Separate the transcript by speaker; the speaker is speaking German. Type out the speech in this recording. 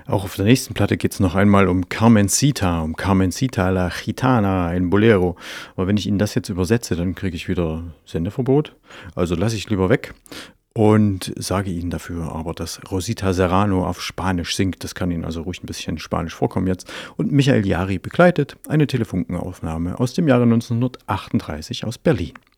Speaker 1: Auch auf der nächsten Platte geht es noch einmal um Carmencita la Gitana, ein Bolero. Aber wenn ich Ihnen das jetzt übersetze, dann kriege ich wieder Sendeverbot. Also lasse ich lieber weg und sage Ihnen dafür aber, dass Rosita Serrano auf Spanisch singt. Das kann Ihnen also ruhig ein bisschen Spanisch vorkommen jetzt. Und Michael Jari begleitet eine Telefunkenaufnahme aus dem Jahre 1938 aus Berlin.